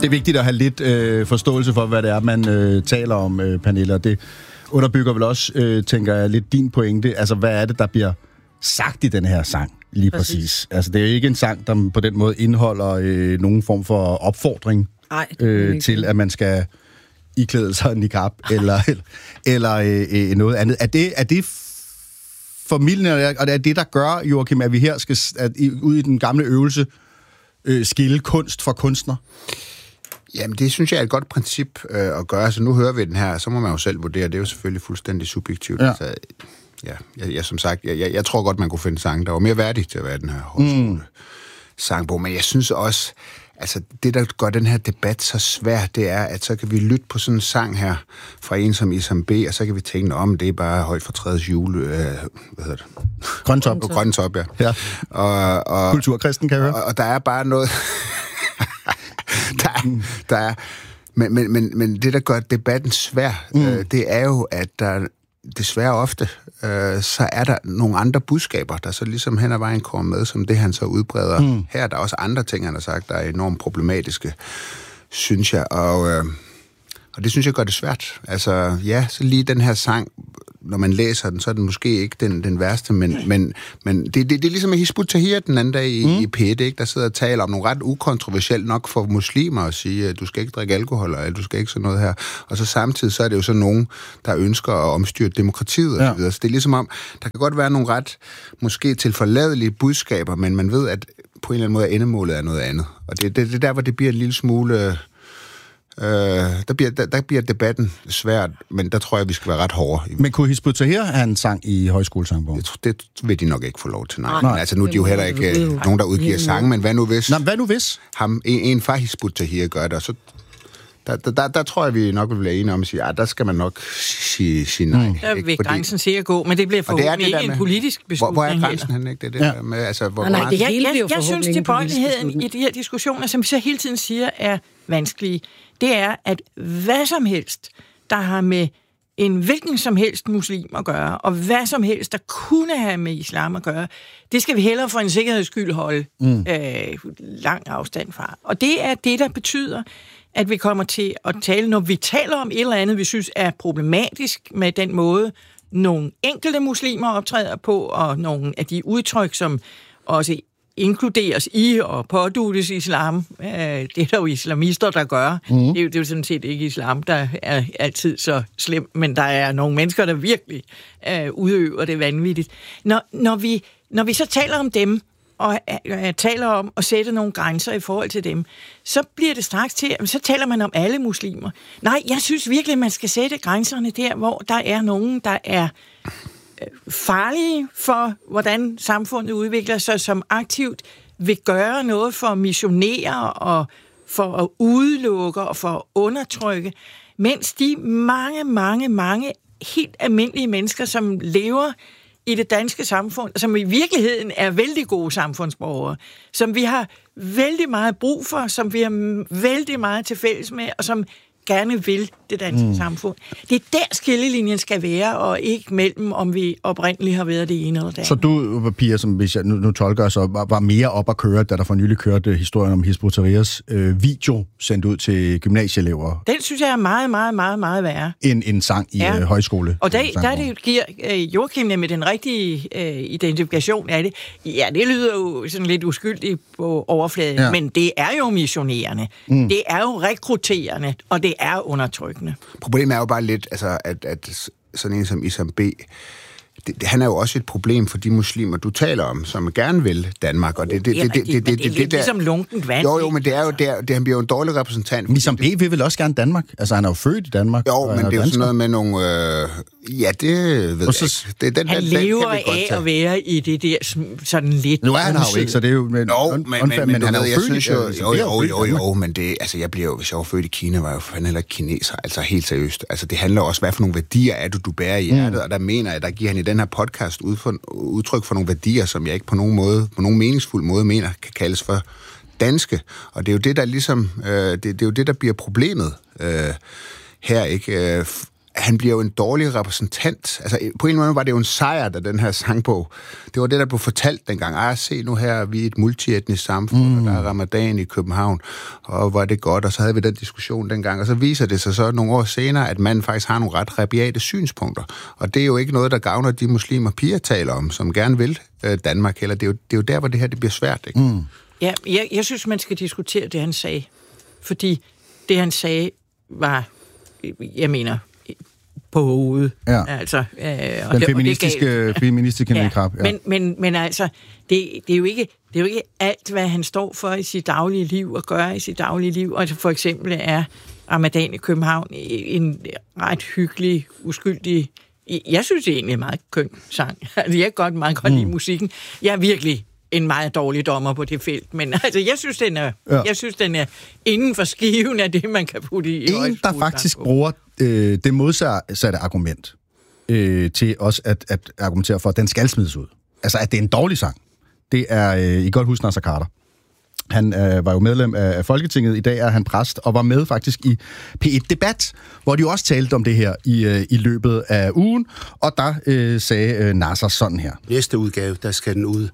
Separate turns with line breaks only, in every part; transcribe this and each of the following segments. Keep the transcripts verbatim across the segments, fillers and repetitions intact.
er vigtigt at have lidt øh, forståelse for, hvad det er, man øh, taler om, øh, Pernille, og det underbygger vel også, øh, tænker jeg, lidt din pointe. Altså, hvad er det, der bliver sagt i den her sang, lige præcis? præcis. Altså, det er jo ikke en sang, der på den måde indeholder øh, nogen form for opfordring
Ej,
øh, til, at man skal iklæde sig en niqab, eller, eller øh, noget andet. Er det, er det formidlende, og det er det, der gør, Joachim, at vi her skal at, ud i den gamle øvelse øh, skille kunst fra kunstner?
Jamen, det synes jeg er et godt princip øh, at gøre. Så nu hører vi den her, så må man jo selv vurdere. Det er jo selvfølgelig fuldstændig subjektivt. Ja. Altså, ja, jeg, jeg, som sagt, jeg, jeg, jeg tror godt, man kunne finde sange, der var mere værdig til at være den her højskole-sangbog. Mm. Men jeg synes også, altså det, der gør den her debat så svær, det er, at så kan vi lytte på sådan en sang her fra en som Isam B, og så kan vi tænke, om det er bare højt for træets jule, øh, hvad hedder det?
Grøntop.
Grøntop, ja.
ja.
Og, og,
Kulturkristen, kan jeg høre.
Og, og der er bare noget... der, der er... Men, men, men, men det, der gør debatten svær, mm. øh, det er jo, at der desværre ofte, øh, så er der nogle andre budskaber, der så ligesom hen ad vejen kommer med, som det, han så udbreder. Mm. Her er der også andre ting, han har sagt, der er enormt problematiske, synes jeg. Og, øh, og det synes jeg gør det svært. Altså, ja, så lige den her sang, når man læser den, så er den måske ikke den, den værste, men, men, men det, det, det er ligesom Hizb ut-Tahrir den anden dag i, mm. i P et, ikke? Der sidder og taler om nogle ret ukontroversielt nok for muslimer at sige, at du skal ikke drikke alkohol, eller du skal ikke sådan noget her. Og så samtidig, så er det jo så nogen, der ønsker at omstyre demokratiet. Ja. Og så videre. Så det er ligesom om, der kan godt være nogle ret, måske tilforladelige budskaber, men man ved, at på en eller anden måde, endemålet er noget andet. Og det, det, det er der, hvor det bliver en lille smule... Øh, der, bliver, der, der bliver debatten svært, men der tror jeg, vi skal være ret hårde.
Men kunne Hizb ut-Tahrir have en sang i højskolesangbogen?
Det, det vil de nok ikke få lov til, nej. nej. Altså nu er de jo heller ikke øh, nogen, der udgiver sange, men hvad nu hvis...
Nå, hvad nu hvis?
Ham, en, en fra Hizb ut-Tahrir gør det, og så... Der, der, der, der tror jeg, vi nok vil blive enige om at sige, at der skal man nok sige, sige nej. Mm.
Der vil ikke, grænsen sikkert gå, men det bliver forhåbentlig ikke en politisk beslutning.
Hvor, hvor er grænsen hen, ikke? Det, det ja. der med, altså, hvor,
nej, nej, det jeg, jeg, jeg synes, tilbøjeligheden i de her diskussioner, som vi så hele tiden siger, er vanskelige. Det er, at hvad som helst, der har med en hvilken som helst muslim at gøre, og hvad som helst, der kunne have med islam at gøre, det skal vi hellere for en sikkerheds skyld holde mm. øh, lang afstand fra. Og det er det, der betyder, at vi kommer til at tale, når vi taler om et eller andet, vi synes er problematisk med den måde, nogle enkelte muslimer optræder på, og nogle af de udtryk, som også inkluderes i og påduttes islam. Det er der jo islamister, der gør. Mm. Det, er jo, det er jo sådan set ikke islam, der er altid så slemt, men der er nogle mennesker, der virkelig uh, udøver det vanvittigt. Når, når, vi, når vi så taler om dem, og uh, taler om at sætte nogle grænser i forhold til dem, så bliver det straks til, så taler man om alle muslimer. Nej, jeg synes virkelig, man skal sætte grænserne der, hvor der er nogen, der er farlige for, hvordan samfundet udvikler sig, som aktivt vil gøre noget for at missionere og for at udelukke og for at undertrykke, mens de mange, mange, mange helt almindelige mennesker, som lever i det danske samfund, som i virkeligheden er vældig gode samfundsborgere, som vi har vældig meget brug for, som vi har vældig meget til fælles med, og som gerne vil det danske mm. samfund. Det er der skillelinjen skal være, og ikke mellem, om vi oprindeligt har været det ene eller det andet.
Så du, Pia, som hvis jeg nu, nu tolker, så var, var mere op at køre, da der for nylig kørte historien om Hizb ut-Tahrirs øh, video sendt ud til gymnasieelever.
Den synes jeg er meget, meget, meget, meget værre.
En, en sang i ja. øh, højskole.
Og der, der det giver øh, Joachim med den rigtige øh, identifikation af det. Ja, det lyder jo sådan lidt uskyldigt på overfladen, ja. Men det er jo missionerende. Mm. Det er jo rekrutterende, og det er undertrykkende.
Problemet er jo bare lidt, altså, at, at sådan en som Isam B, det, det, han er jo også et problem for de muslimer, du taler om, som gerne vil Danmark. Og det, det,
det, det, det, det, det, det, det, det er ligesom lunkent vand.
Jo, jo, men det er jo der, det, han bliver jo en dårlig repræsentant.
Men Isam B vil vel også gerne Danmark? Altså, han er jo født i Danmark.
Jo, men det er jo sådan noget med nogle... Øh, ja, det ved så, jeg ikke. Det, den,
han
den,
lever
den
af at være i det der sådan lidt...
Nu er han jo ikke, så det er jo... Men,
jo, men, men, men, men han er jo jeg synes jo... Jo, jo, jo, jo, jo, men det... Altså, jeg bliver jo... Hvis jeg var født i Kina, var jeg jo fandme heller ikke kineser. Altså, helt seriøst. Altså, det handler også, hvad for nogle værdier er du, du bærer i hjertet. Mm. Og der mener jeg, der giver han i den her podcast ud for, udtryk for nogle værdier, som jeg ikke på nogen måde, på nogen meningsfuld måde mener, kan kaldes for danske. Og det er jo det, der ligesom... Øh, det, det er jo det, der bliver problemet øh, her, ikke? Øh, han bliver jo en dårlig repræsentant. Altså, på en måde var det jo en sejr, da den her sangbog. Det var det, der blev fortalt dengang. Ej, se nu her, vi er et multietnisk samfund, mm. og der er ramadan i København, og hvor er det godt, og så havde vi den diskussion dengang. Og så viser det sig så nogle år senere, at man faktisk har nogle ret rabiate synspunkter. Og det er jo ikke noget, der gavner de muslimer, piger taler om, som gerne vil øh, Danmark heller. Det er, jo, det er jo der, hvor det her det bliver svært, ikke? Mm.
Ja, jeg, jeg synes, man skal diskutere det, han sagde. Fordi det, han sagde, var, jeg mener, på hovedet.
Ja.
Altså, øh, og
den
det,
feministiske, feministiske ja. Krab.
Ja. Men, men, men altså, det, det, er jo ikke, det er jo ikke alt, hvad han står for i sit daglige liv og gør i sit daglige liv. Og for eksempel er Ramadan i København en ret hyggelig, uskyldig... Jeg synes, det er egentlig en meget køn sang. Altså, jeg kan godt meget godt lide mm. musikken. Jeg er virkelig en meget dårlig dommer på det felt, men altså, jeg synes, den er, ja. jeg synes, den er inden for skiven af det, man kan putte i.
En, der faktisk bruger øh, det modsatte argument øh, til også at, at argumentere for, at den skal smides ud. Altså, at det er en dårlig sang. Det er, øh, I godt huske, Naser Khader. Han øh, var jo medlem af Folketinget. I dag er han præst, og var med faktisk i P et Debat, hvor de jo også talte om det her i, øh, i løbet af ugen. Og der øh, sagde øh, Naser sådan her.
Næste udgave, der skal den ud.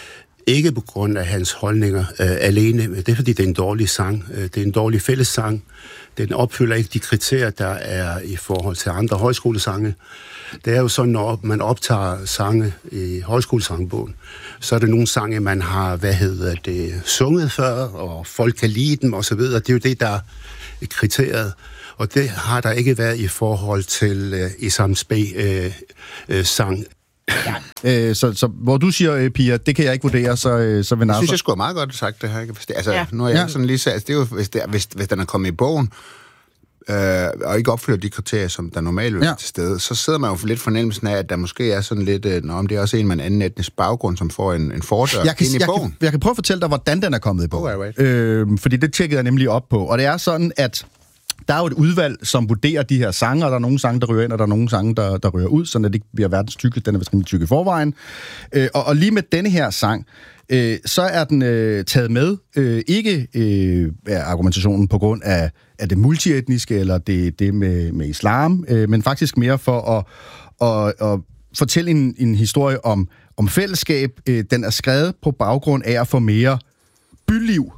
Ikke på grund af hans holdninger øh, alene, men det er fordi, det er en dårlig sang. Det er en dårlig fællessang. Den opfylder ikke de kriterier, der er i forhold til andre højskolesange. Det er jo sådan, når man optager sange i højskolesangbogen, så er der nogle sange, man har, hvad hedder det, sunget før, og folk kan lide dem osv. Det er jo det, der er kriteriet. Og det har der ikke været i forhold til øh, Isams B-sang. Øh, øh,
Ja. Øh, så, så hvor du siger, øh, Pia, det kan jeg ikke vurdere, så, øh, så vil Naser...
Jeg synes, jeg skulle have meget godt sagt det her. Altså,
ja.
nu er jeg
ja.
sådan lige sagt, altså, det er jo, hvis, det, hvis, hvis den er kommet i bogen, øh, og ikke opfylder de kriterier, som der normalt vil være ja. til stede, så sidder man jo lidt fornemmelsen af, at der måske er sådan lidt, øh, om det er også en med en anden etnisk baggrund, som får en, en fordør
jeg kan,
ind i
jeg
bogen.
Kan, jeg kan prøve at fortælle dig, hvordan den er kommet i bogen.
Oh, right.
øh, fordi det tjekkede jeg nemlig op på. Og det er sådan, at der er jo et udvalg, som vurderer de her sange, og der er nogle sange, der ryger ind, og der er nogle sange, der, der ryger ud, så det ikke bliver verdens tykke. Den er vist rimelig tyk i forvejen. Øh, og, og lige med denne her sang, øh, så er den øh, taget med, øh, ikke øh, af argumentationen på grund af, af det multietniske, eller det, det med, med islam, øh, men faktisk mere for at, at, at fortælle en, en historie om, om fællesskab. Øh, den er skrevet på baggrund af at få mere byliv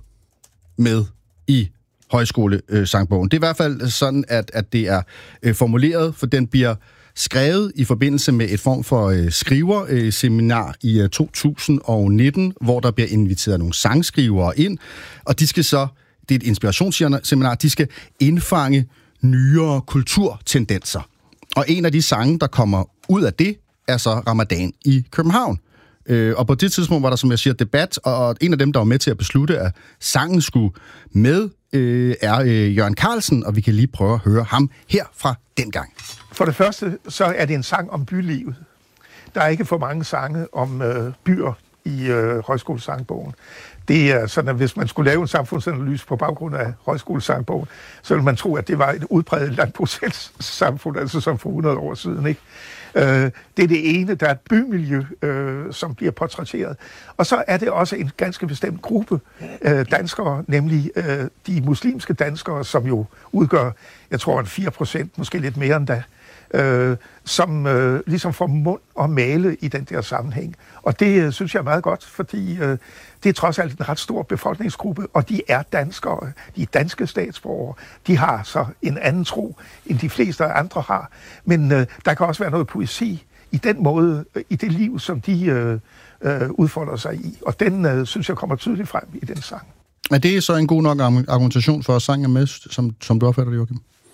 med i højskolesangbogen. Det er i hvert fald sådan, at, at det er øh, formuleret, for den bliver skrevet i forbindelse med et form for øh, skriverseminar i øh, to tusind og nitten, hvor der bliver inviteret nogle sangskrivere ind, og de skal så, det er et inspirationsseminar, de skal indfange nyere kulturtendenser. Og en af de sange, der kommer ud af det, er så Ramadan i København. Øh, og på det tidspunkt var der, som jeg siger, debat, og en af dem, der var med til at beslutte, at sangen skulle med, øh, er øh, Jørgen Carlsen, og vi kan lige prøve at høre ham her fra dengang.
For det første, så er det en sang om bylivet. Der er ikke for mange sange om øh, byer i øh, højskolesangbogen. Det er sådan, at hvis man skulle lave en samfundsanalyse på baggrund af højskolesangbogen, så ville man tro, at det var et udpræget landbrugssamfund, altså som for hundrede år siden, ikke? Øh, det er det ene, der er et bymiljø, øh, som bliver portrætteret. Og så er det også en ganske bestemt gruppe øh, danskere, nemlig øh, de muslimske danskere, som jo udgør, jeg tror, en fire procent, måske lidt mere end da, øh, som øh, ligesom får mund og male i den der sammenhæng. Og det øh, synes jeg er meget godt, fordi øh, det er trods alt en ret stor befolkningsgruppe, og de er danskere, de er danske statsborgere. De har så en anden tro, end de fleste andre har. Men øh, der kan også være noget poesi i den måde, i det liv, som de øh, øh, udfolder sig i. Og den, øh, synes jeg, kommer tydeligt frem i den sang.
Er det så en god nok argumentation for, at sangen er med, som, som du opfatter det, Joachim?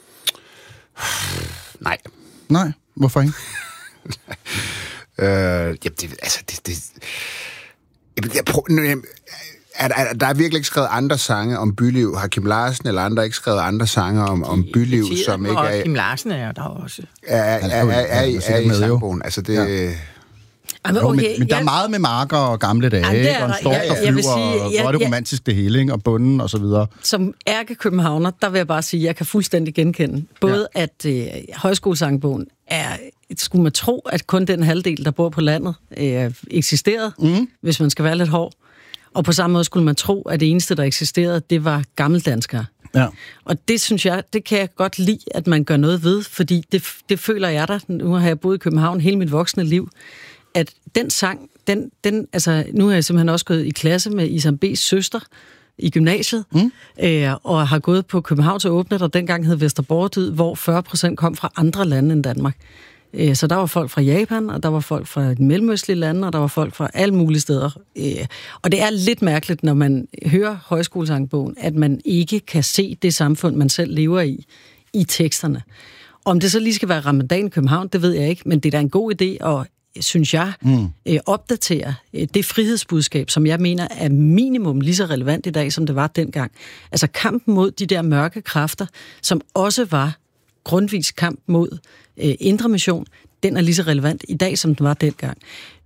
Nej.
Nej? Hvorfor ikke?
øh, jamen, det, altså, det... det jeg, jeg prøv, er, er, der er virkelig ikke skrevet andre sange om byliv. Har Kim Larsen eller andre ikke skrevet andre sange om, om byliv, som ikke er...
Kim Larsen er jo der også.
Er, er, er, er, er, er i sangbogen. Altså, det... Ja.
Jamen,
okay,
okay,
men, men der
jeg...
er meget med marker og gamle dage,
Jamen, er,
og en stork,
jeg,
der
jeg,
flyver,
sige,
og
jeg,
hvor er det
jeg,
romantisk det hele, ikke? Og bunden og så videre.
Som ærkekøbenhavner, der vil jeg bare sige, at jeg kan fuldstændig genkende. Både ja. at øh, højskolesangbogen er, skulle man tro, at kun den halvdel, der bor på landet, øh, eksisterede, mm. hvis man skal være lidt hård. Og på samme måde skulle man tro, at det eneste, der eksisterede, det var gammeldanskere.
Ja.
Og det synes jeg, det kan jeg godt lide, at man gør noget ved, fordi det, det føler jeg der. Nu har jeg boet i København hele mit voksne liv, at den sang, den, den, altså, nu har jeg simpelthen også gået i klasse med Isam B's søster i gymnasiet, mm. øh, og har gået på Københavns Åbne, der dengang hed Vesterborgdyd, hvor fyrre procent kom fra andre lande end Danmark. Øh, så der var folk fra Japan, og der var folk fra de mellemøstlige lande, og der var folk fra alle mulige steder. Øh, og det er lidt mærkeligt, når man hører Højskolesangbogen, at man ikke kan se det samfund, man selv lever i, i teksterne. Om det så lige skal være Ramadan i København, det ved jeg ikke, men det er da en god idé at, synes jeg, mm. øh, opdatere øh, det frihedsbudskab, som jeg mener er minimum lige så relevant i dag, som det var dengang. Altså kampen mod de der mørke kræfter, som også var grundvis kamp mod øh, indre mission, den er lige så relevant i dag, som den var dengang.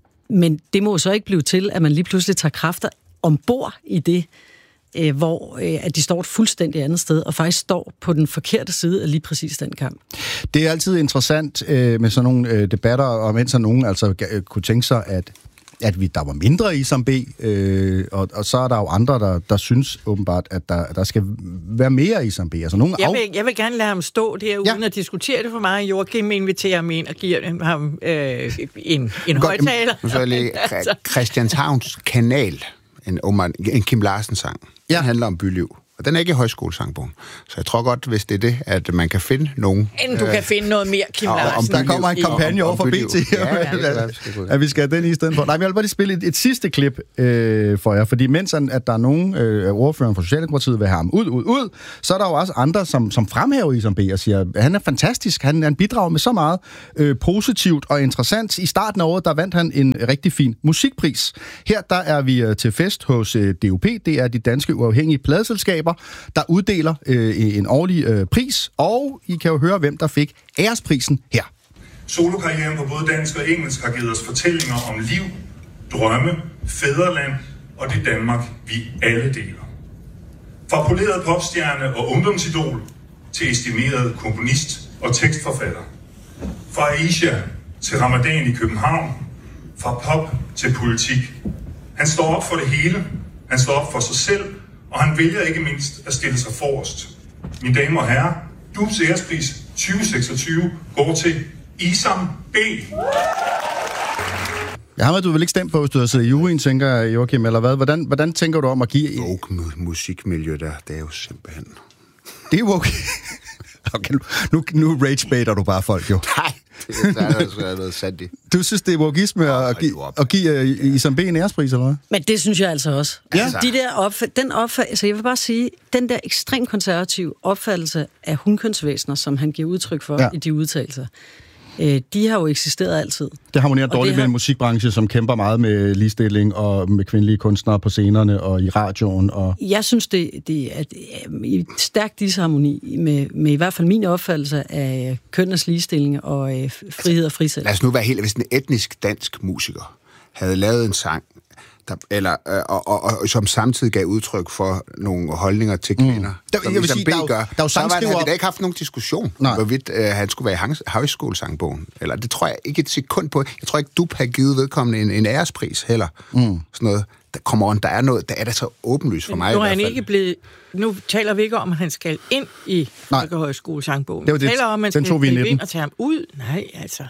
Men det må så ikke blive til, at man lige pludselig tager kræfter ombord i det, øh, hvor øh, at de står et fuldstændig andet sted, og faktisk står på den forkerte side af lige præcis den kamp.
Det er altid interessant øh, med sådan nogle øh, debatter, og mens nogen altså øh, kunne tænke sig, at at vi, der var mindre Isam B, øh, og, og så er der jo andre, der, der synes åbenbart, at der, der skal være mere Isam B. Altså, nogen
jeg,
af...
vil, jeg vil gerne lade ham stå der, uden ja. at diskutere det for mig. Joachim inviterer ham ind og giver ham øh, en, en højtaler.
Nu så er lige Christianshavns Kanal, en, en Kim Larsen-sang. Ja. Den handler om byliv. Og den er ikke i Højskolesangbogen. Så jeg tror godt, hvis det er det, at man kan finde nogen...
End du øh, kan finde noget mere, Kim Larsen.
Der kommer en kampagne over for B T, ja, ja, ja, at vi skal have den i stedet for. Nej, vi vil bare lige spille et, et sidste klip øh, for jer, fordi mens at der er nogen øh, af ordføreren fra Socialdemokratiet vil have ham ud, ud, ud, så er der jo også andre, som, som fremhæver Isam B og siger, at han er fantastisk, han, han bidrager med så meget øh, positivt og interessant. I starten af året, der vandt han en rigtig fin musikpris. Her der er vi øh, til fest hos øh, D U P, det er de danske uafhængige pladeselskaber, der uddeler øh, en årlig øh, pris, og I kan jo høre, hvem der fik æresprisen her.
Solokarrieren på både dansk og engelsk har givet os fortællinger om liv, drømme, fædreland og det Danmark, vi alle deler. Fra poleret popstjerne og ungdomsidol til estimeret komponist og tekstforfatter. Fra Aisha til Ramadan i København. Fra pop til politik. Han står op for det hele. Han står op for sig selv. Og han vælger ikke mindst at stille sig forrest. Mine damer og herrer, D U P's ærespris tyve seksogtyve går til Isam B.
Ja, har du vel ikke stemt på, hvis du har siddet i juryen, tænker jeg, Joachim, eller hvad? Hvordan, hvordan tænker du om at give...
Woke musikmiljø der, det er jo simpelthen...
Det er woke. Okay, nu, nu ragebaiter du bare folk, jo.
Nej, det er altså noget sandt i.
Du synes, det er wokeisme at, at give, at give uh, Isam B en ærespris, eller hvad?
Men det synes jeg altså også.
Ja.
Altså, de der opf- den opfattelse, jeg vil bare sige, den der ekstremt konservative opfattelse af hundkønsvæsener, som han giver udtryk for ja. i de udtalelser, øh, de har jo eksisteret altid.
Det harmonerer dårligt har... med en musikbranche, som kæmper meget med ligestilling og med kvindelige kunstnere på scenerne og i radioen. Og...
Jeg synes, det, det er i stærk disharmoni med, med i hvert fald min opfattelse af kønnes ligestilling og øh, frihed og frisæt.
Lad os nu være helt... Hvis en etnisk dansk musiker havde lavet en sang, der, eller, øh, og, og, og, som samtidig gav udtryk for nogle holdninger til kvinder, mm. der, som jeg vil sige, B der, gør, der, der så havde vi da ikke haft nogen diskussion, Nej. hvorvidt øh, han skulle være i højskolesangbogen. Eller det tror jeg ikke et sekund på. Jeg tror ikke, du har givet vedkommende en, en ærespris heller. Mm. Sådan noget. Der kommer on, der er noget, der er der så åbenlyst for mig.
Nu er han ikke blevet... Nu taler vi ikke om, at han skal ind i Folkehøjskolesangbogen. Vi taler om, at man skal gribe ind og tage ham ud. Nej, altså...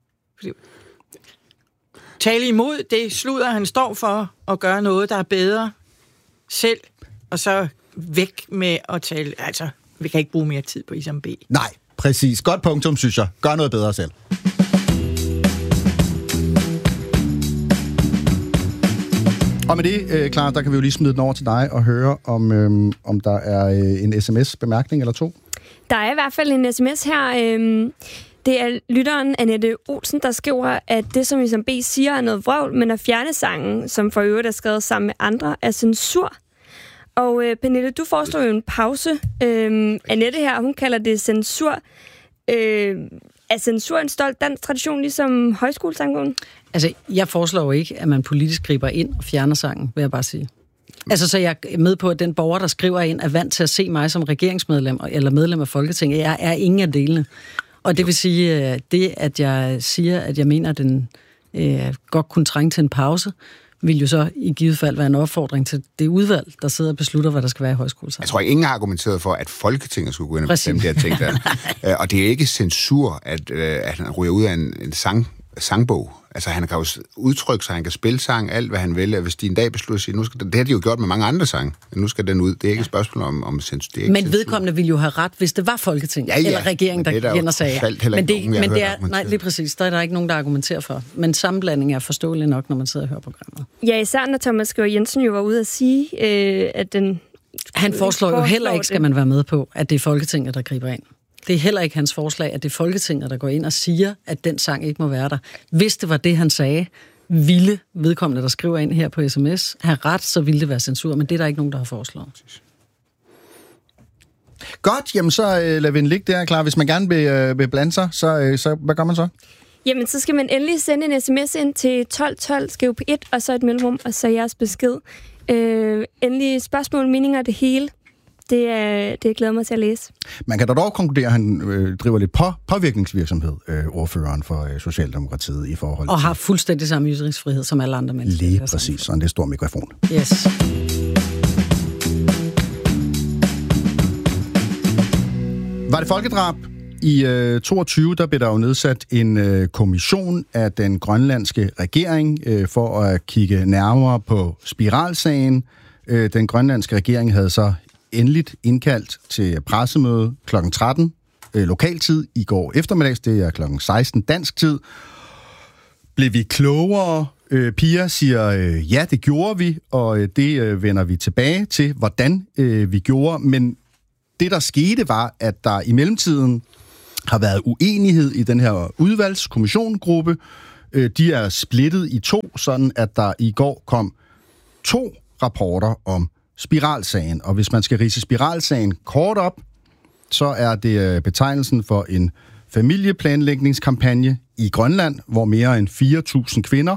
Tale imod det sludder, han står for, at gøre noget, der er bedre selv, og så væk med at tale... Altså, vi kan ikke bruge mere tid på Isam B.
Nej, præcis. Godt punktum, synes jeg. Gør noget bedre selv. Og med det, øh, Clara, der kan vi jo lige smide den over til dig og høre, om, øh, om der er øh, en sms-bemærkning eller to.
Der er i hvert fald en sms her... Øh Det er lytteren Annette Olsen, der skriver, at det, som Isam B siger, er noget vrøvl, men at fjerne sangen, som for øvrigt er skrevet sammen med andre, er censur. Og øh, Pernille, du foreslår jo en pause. Øh, Annette her, hun kalder det censur. Øh, er censur en stolt dansk tradition, ligesom højskolesangbogen?
Altså, jeg foreslår jo ikke, at man politisk griber ind og fjerner sangen, vil jeg bare sige. Altså, så jeg er med på, at den borger, der skriver ind, er vant til at se mig som regeringsmedlem eller medlem af Folketinget. Jeg er ingen af delene. Og det vil sige, det, at jeg siger, at jeg mener, at den øh, godt kunne trænge til en pause, vil jo så i givet fald være en opfordring til det udvalg, der sidder og beslutter, hvad der skal være i højskolesang.
Jeg tror, ingen har argumenteret for, at Folketinget skulle gå ind og bestemme de her ting der. Og det er ikke censur, at, at han ryger ud af en, en sang, sangbog. Altså, han kan jo udtrykke sig, han kan spille sang, alt hvad han vil. Hvis de en dag beslutter sig, nu skal det, det har de jo gjort med mange andre sange. Nu skal den ud. Det er ikke et spørgsmål om, om censur.
Men censur. Vedkommende ville jo have ret, hvis det var Folketinget ja, ja. eller regeringen, der gik ind og sagde. Men det, nogen, men det er, nej, lige præcis. Der er der ikke nogen, der argumenterer for. Men sammenblanding er forståelig nok, når man sidder og hører programmet. Ja,
især når Thomas Skriver Jensen jo var ude at sige, øh, at den...
Han foreslår jo heller ikke, skal man være med på, at det er Folketinget, der griber ind. Det er heller ikke hans forslag, at det er Folketinget, der går ind og siger, at den sang ikke må være der. Hvis det var det, han sagde, ville vedkommende, der skriver ind her på sms, have ret, så ville det være censur, men det er der ikke nogen, der har foreslået.
Godt, jamen så øh, lader vi en ligge der, klar. Hvis man gerne vil, øh, vil blande sig, så, øh, så hvad gør man så?
Jamen, så skal man endelig sende en sms ind til tolv tolv, skriv på et, og så et mellemrum, og så jeres besked. Øh, endelig spørgsmål, meninger, det hele. Det, er, det glæder mig til at læse.
Man kan da dog konkludere, at han øh, driver lidt på, påvirkningsvirksomhed, øh, ordføreren for øh, Socialdemokratiet i forhold til...
Og har fuldstændig samme ytringsfrihed som alle andre mennesker.
Lige præcis, sådan det står mikrofon.
Yes.
Var det folkedrab? I øh, toogtyve, der blev der jo nedsat en øh, kommission af den grønlandske regering øh, for at kigge nærmere på spiralsagen. Øh, den grønlandske regering havde så endeligt indkaldt til pressemøde klokken tretten øh, lokaltid i går eftermiddags. Det er klokken seksten dansk tid. Blev vi klogere? Øh, Pia siger, øh, ja, det gjorde vi, og øh, det øh, vender vi tilbage til, hvordan øh, vi gjorde. Men det, der skete, var, at der i mellemtiden har været uenighed i den her udvalgskommissiongruppe. Øh, de er splittet i to, sådan at der i går kom to rapporter om spiralsagen. Og hvis man skal ridse spiralsagen kort op, så er det betegnelsen for en familieplanlægningskampagne i Grønland, hvor mere end fire tusind kvinder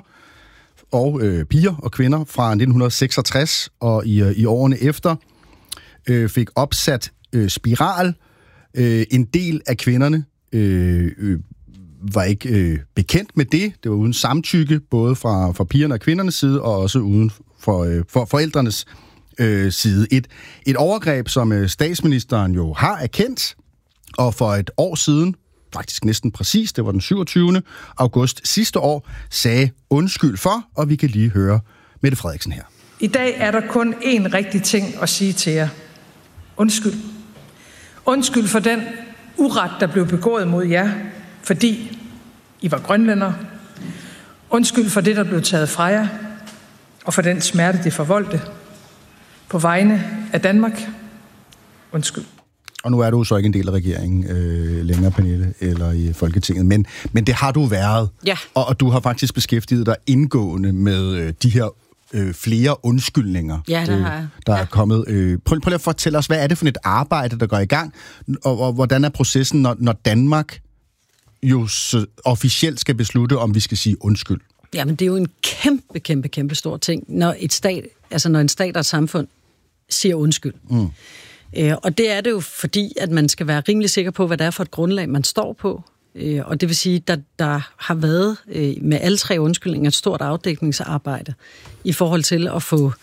og øh, piger og kvinder fra nitten seksogtres og i, i årene efter øh, fik opsat øh, spiral. Øh, en del af kvinderne øh, øh, var ikke øh, bekendt med det. Det var uden samtykke, både fra, fra pigerne og kvindernes side, og også uden for, øh, for forældrenes øh, side. Et, et overgreb, som øh, statsministeren jo har erkendt, og for et år siden, faktisk næsten præcis, det var den syvogtyvende august sidste år, sagde undskyld for, og vi kan lige høre Mette Frederiksen her.
I dag er der kun én rigtig ting at sige til jer. Undskyld. Undskyld for den uret, der blev begået mod jer, fordi I var grønlændere. Undskyld for det, der blev taget fra jer, og for den smerte, det forvoldte. På vegne af Danmark. Undskyld.
Og nu er du så ikke en del af regeringen øh, længere, Pernille, eller i Folketinget, men, men det har du været.
Ja.
Og, og du har faktisk beskæftiget dig indgående med øh, de her øh, flere undskyldninger,
ja, det har jeg.
Øh, der ja. er kommet. Øh, prøv, prøv lige at fortælle os, hvad er det for et arbejde, der går i gang, og, og hvordan er processen, når, når Danmark jo så officielt skal beslutte, om vi skal sige undskyld?
Jamen, det er jo en kæmpe, kæmpe, kæmpe stor ting, når et stat, altså når en stat og et samfund siger undskyld. Mm. Øh, og det er det jo fordi, at man skal være rimelig sikker på, hvad det er for et grundlag, man står på. Øh, og det vil sige, at der, der har været øh, med alle tre undskyldninger et stort afdækningsarbejde i forhold til at få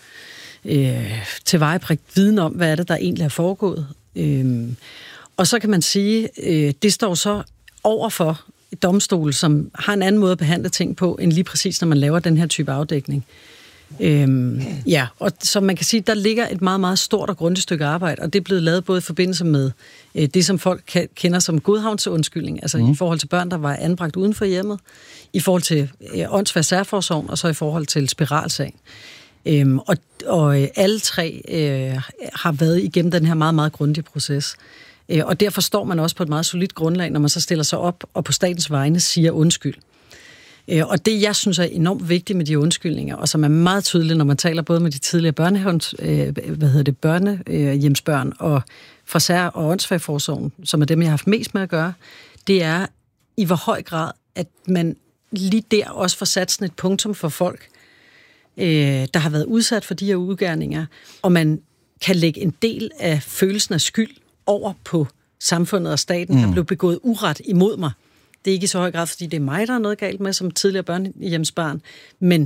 øh, tilvejebringt viden om, hvad er det, der egentlig er foregået. Øh, og så kan man sige, øh, det står så overfor domstol, som har en anden måde at behandle ting på, end lige præcis, når man laver den her type afdækning. Øhm, ja, og som man kan sige, der ligger et meget, meget stort og grundigt stykke arbejde, og det er blevet lavet både i forbindelse med øh, det, som folk kan, kender som godhavnsundskyldning, altså mm. i forhold til børn, der var anbragt uden for hjemmet, i forhold til øh, åndsvær særforsorgen, og så i forhold til spiralsagen. Øhm, og, og øh, alle tre øh, har været igennem den her meget, meget grundige proces. Øh, og derfor står man også på et meget solidt grundlag, når man så stiller sig op og på statens vegne siger undskyld. Og det, jeg synes er enormt vigtigt med de undskyldninger, og som er meget tydeligt, når man taler både med de tidligere børnehavns, øh, hvad hedder det, børnehjemsbørn og fra sær- og åndsfagforsorgen, som er dem, jeg har haft mest med at gøre, det er i hvor høj grad, at man lige der også får sat sådan et punktum for folk, øh, der har været udsat for de her udgerninger, og man kan lægge en del af følelsen af skyld over på samfundet og staten, mm. der blev begået uret imod mig. Det er ikke i så høj grad, fordi det er mig, der er noget galt med som tidligere børnehjemsbarn, men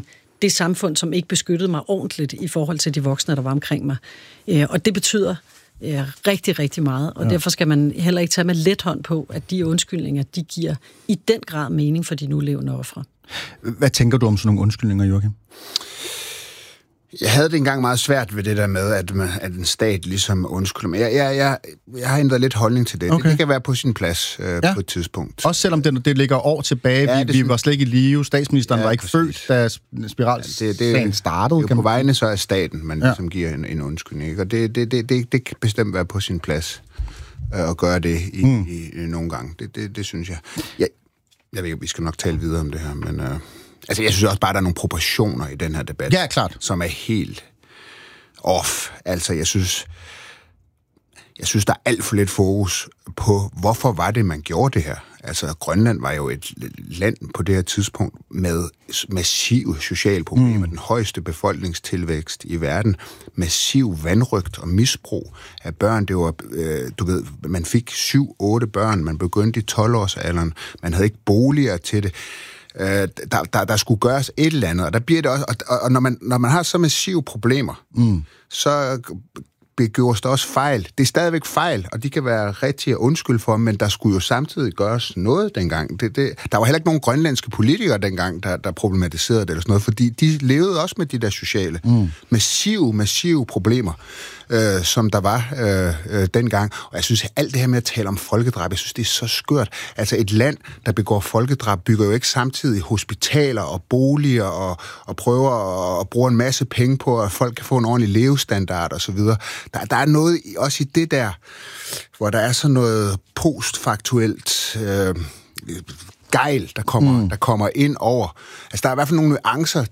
det samfund, som ikke beskyttede mig ordentligt i forhold til de voksne, der var omkring mig. Øh, og det betyder øh, rigtig, rigtig meget, og ja. Derfor skal man heller ikke tage med let hånd på, at de undskyldninger, de giver i den grad mening for de nulevende ofre.
Hvad tænker du om sådan nogle undskyldninger, Joachim?
Jeg havde det engang meget svært ved det der med, at, man, at en stat ligesom undskylder. Men jeg, jeg, jeg, jeg har ændret lidt holdning til det. Okay. Det. Det kan være på sin plads øh, ja. på et tidspunkt.
Også selvom det, det ligger år tilbage. Ja, vi, vi var slet ikke i live. Statsministeren ja, var ikke præcis. født, da spiralsagen ja, det, det, startede. Det er jo på vegne så af staten, man ja. ligesom giver en, en undskyldning. Ikke? Og det, det, det, det, det kan bestemt være på sin plads øh, at gøre det i, mm. i, i nogle gange. Det, det, det synes jeg. jeg. Jeg ved ikke, vi skal nok tale videre om det her, men... Øh, Altså, jeg synes også bare, at der er nogle proportioner i den her debat. Ja, klart.
Som er helt off. Altså, jeg synes, jeg synes, der er alt for lidt fokus på, hvorfor var det, man gjorde det her. Altså, Grønland var jo et land på det her tidspunkt med massive sociale problemer, mm. den højeste befolkningstilvækst i verden, massiv vanrøgt og misbrug af børn. Det var, øh, du ved, man fik syv, otte børn, man begyndte i tolv-årsalderen, man havde ikke boliger til det. Der, der, der skulle gøres et eller andet, og der bliver det også, og, og når, man, når man har så massive problemer, mm. så begås der også fejl. Det er stadigvæk fejl, og de kan være rigtige at undskylde for, men der skulle jo samtidig gøres noget dengang. Det, det, der var heller ikke nogen grønlandske politikere dengang, der, der problematiserede det eller sådan noget, fordi de levede også med de der sociale, mm. massive, massive problemer, øh, som der var øh, øh, dengang. Og jeg synes, alt det her med at tale om folkedrab, jeg synes, det er så skørt. Altså et land, der begår folkedrab, bygger jo ikke samtidig hospitaler og boliger og, og prøver at, at bruge en masse penge på, at folk kan få en ordentlig levestandard osv. Der, der er noget også i det der, hvor der er sådan noget postfaktuelt øh, gejl, der kommer, mm. der kommer ind over. Altså, der er i hvert fald nogle nuancer